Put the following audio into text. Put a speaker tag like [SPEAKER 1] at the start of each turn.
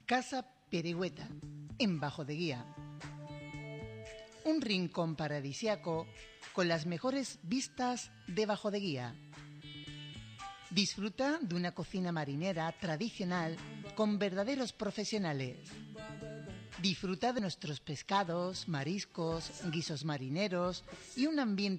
[SPEAKER 1] Casa Perigüeta, en Bajo de Guía. Un rincón paradisiaco con las mejores vistas de Bajo de Guía. Disfruta de una cocina marinera tradicional con verdaderos profesionales. Disfruta de nuestros pescados, mariscos, guisos marineros y un ambiente